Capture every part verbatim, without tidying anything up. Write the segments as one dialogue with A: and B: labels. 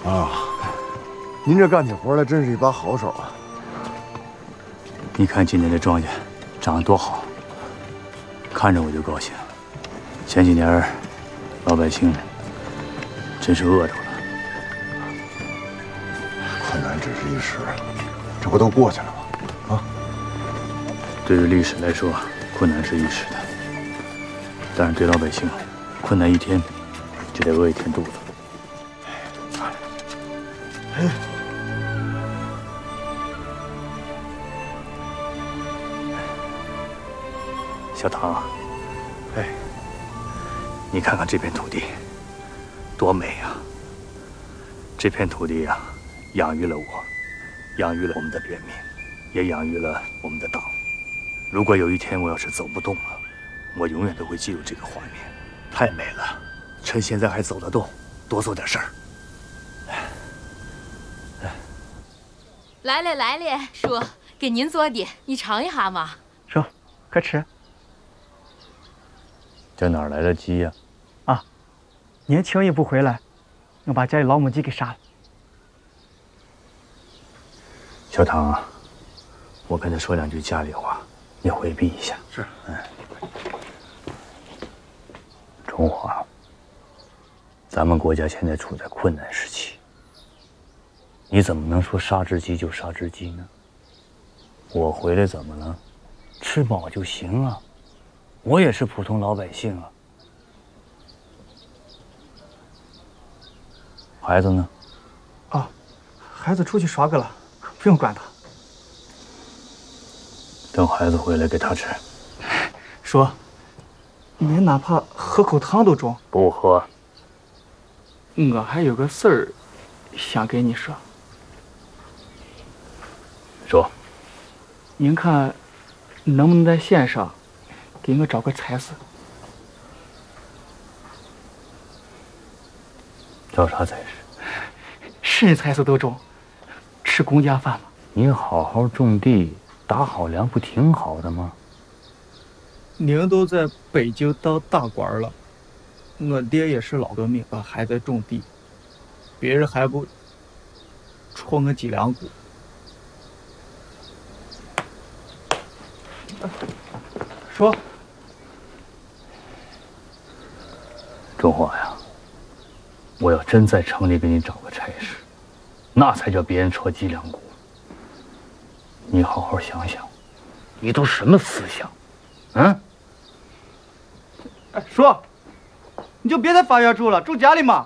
A: 啊，您这干起活来真是一把好手啊！
B: 你看今年的庄稼长得多好，看着我就高兴。前几年老百姓真是饿着了。
A: 困难只是一时，这不都过去了吗？啊！
B: 对于历史来说，困难是一时的，但是对老百姓，困难一天就得饿一天肚子。哎。 小唐，哎，你看看这片土地，多美呀！这片土地呀，养育了我，养育了我们的人民，也养育了我们的党。如果有一天我要是走不动了，我永远都会记住这个画面，太美了。趁现在还走得动，多做点事儿。
C: 来嘞来嘞，叔，给您做的，你尝一下嘛。
D: 说，快吃。
B: 这哪儿来的鸡呀？
D: 啊，您轻易不回来，我把家里老母鸡给杀了。
B: 小唐啊，我跟他说两句家里话，你回避一下。是。嗯。中华，咱们国家现在处在困难时期，你怎么能说杀只鸡就杀只鸡呢？我回来怎么了？吃饱就行啊。 我也是普通老百姓啊，孩子呢？
D: 啊，孩子出去耍去了，不用管他。
B: 等孩子回来给他吃。
D: 说，您哪怕喝口汤都中。
B: 不喝。
D: 我还有个事儿想跟你说。
B: 说。
D: 您看，能不能在县上？ 给我找个差事，
B: 找啥差事？
D: 是人差事都中，吃公家饭嘛。
B: 你好好种地，打好粮，不挺好的吗？
D: 您都在北京当大官了，我爹也是老革命，还在种地，别人还不戳我脊梁骨。说。
B: 中华呀，我要真在城里给你找个差事，那才叫别人戳脊梁骨。你好好想想，你都什么思想？嗯？
D: 哎，说，你就别在法院住了，住家里嘛。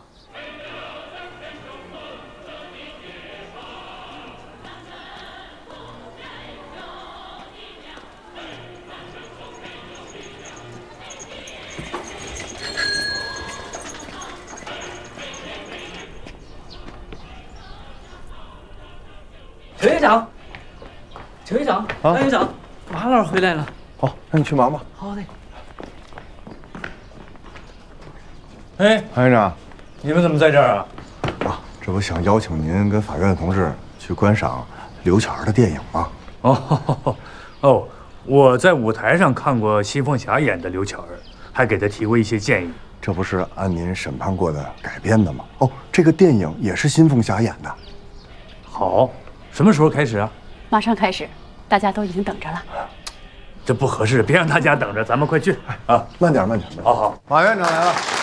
E: 邱院长，邱院长，张院长，马老师回来了。
A: 好，那你去忙吧。
E: 好的。
B: 哎，
A: 潘院长，
B: 你们怎么在这儿啊？
A: 啊，这不想邀请您跟法院的同志去观赏刘巧儿的电影吗？
B: 哦哦，我在舞台上看过新凤霞演的刘巧儿，还给她提过一些建议。
A: 这不是按您审判过的改编的吗？哦，这个电影也是新凤霞演的。
B: 好。 什么时候开始啊？
C: 马上开始，大家都已经等着了。
B: 这不合适，别让大家等着，咱们快去啊！
A: 慢点，慢点。
B: 好好，
A: 马院长来了。